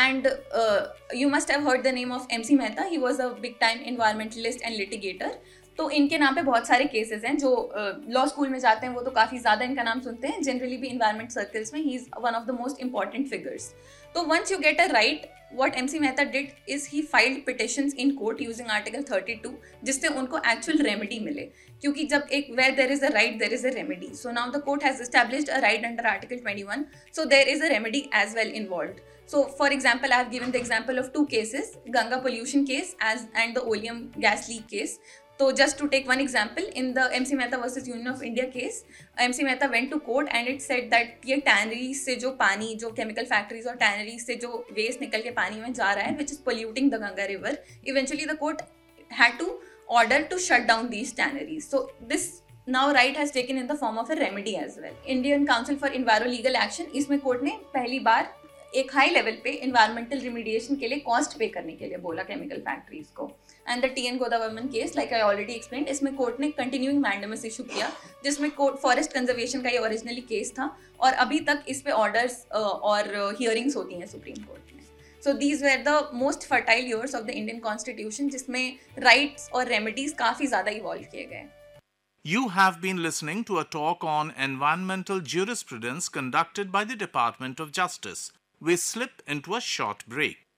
And you must have heard the name of MC Mehta. He was a big time environmentalist and litigator. तो इनके नाम पे बहुत सारे केसेस हैं जो लॉ स्कूल में जाते हैं वो तो काफ़ी ज़्यादा इनका नाम सुनते हैं. जनरली भी इन्वायरमेंट सर्कल्स में he is one of the most important figures. तो once you get a right, what MC Mehta did is he filed petitions in court using Article 32 जिससे उनको actual remedy मिले, क्योंकि जब एक where there is a right there is a remedy. So now the court has established a right under Article 21, so there is a remedy as well involved. So for example, I have given the example of two cases, Ganga pollution case and the oleum gas leak case. So just to take one example, in the MC Mehta versus Union of India case, MC Mehta went to court and it said that ये tanneries से जो पानी, जो chemical factories और tanneries से जो waste निकल के पानी में जा रहा है, which is polluting the Ganga river, eventually the court had to order to shut down these tanneries. So this now right has taken in the form of a remedy as well. Indian Council for Enviro Legal Action, इसमें court ने पहली बार एक high level पे environmental रिमीडिएशन के लिए cost पे करने के लिए बोला केमिकल फैक्ट्रीज को. And the TN गोदावरमन case, like I already explained, इसमें कोर्ट ने कंटिन्यूइंग मैंडेमस इशू किया, जिसमें कोर्ट फॉरेस्ट कंजर्वेशन का ये ओरिजिनली केस था और अभी तक इस पे ऑर्डर्स और हियरिंग्स होती हैं सुप्रीम कोर्ट में. So these were the most fertile years of the Indian constitution, जिसमें राइट्स और रेमेडीज काफ़ी ज़्यादा इवॉल्व किए गए. You have been listening to a talk on environmental jurisprudence conducted by the Department of Justice. We slip into a short break.